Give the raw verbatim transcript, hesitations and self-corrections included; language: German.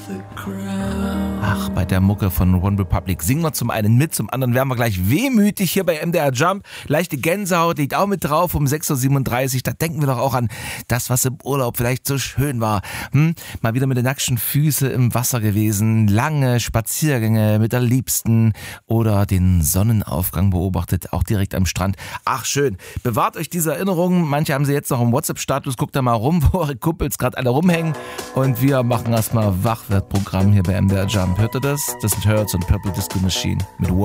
Ach, bei der Mucke von One Republic singen wir zum einen mit, zum anderen werden wir gleich wehmütig hier bei M D R Jump. Leichte Gänsehaut liegt auch mit drauf um sechs Uhr siebenunddreißig. Da denken wir doch auch an das, was im Urlaub vielleicht so schön war. Hm? Mal wieder mit den nackten Füßen im Wasser gewesen, lange Spaziergänge mit der Liebsten oder den Sonnenaufgang beobachtet, auch direkt am Strand. Ach, schön. Bewahrt euch diese Erinnerungen. Manche haben sie jetzt noch im WhatsApp-Status. Guckt da mal rum, wo eure Kumpels gerade alle rumhängen. Und wir machen erstmal Wachwertprogramm hier bei M D R Jump. Hört ihr das? Das sind Hurts und Purple Disco Machine mit One.